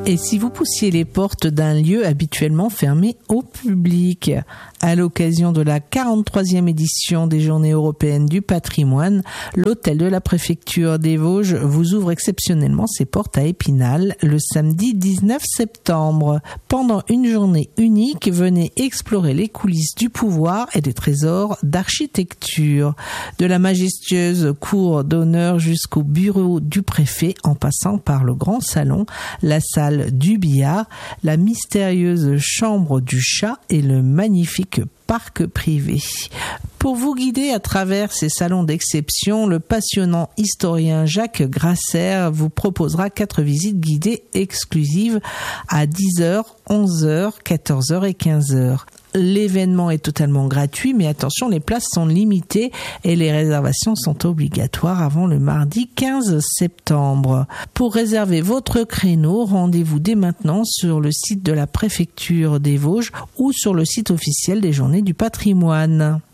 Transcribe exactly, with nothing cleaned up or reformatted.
Et si vous poussiez les portes d'un lieu habituellement fermé au public? À l'occasion de la quarante-troisième édition des Journées européennes du patrimoine, l'hôtel de la préfecture des Vosges vous ouvre exceptionnellement ses portes à Épinal le samedi dix-neuf septembre. Pendant une journée unique, venez explorer les coulisses du pouvoir et des trésors d'architecture. De la majestueuse cour d'honneur jusqu'au bureau du préfet, en passant par le grand salon, la salle du billard, la mystérieuse chambre du chat et le magnifique parc privé. Pour vous guider à travers ces salons d'exception, le passionnant historien Jacques Grasser vous proposera quatre visites guidées exclusives à dix heures, onze heures, quatorze heures et quinze heures. L'événement est totalement gratuit, mais attention, les places sont limitées et les réservations sont obligatoires avant le mardi quinze septembre. Pour réserver votre créneau, rendez-vous dès maintenant sur le site de la préfecture des Vosges ou sur le site officiel des Journées du patrimoine.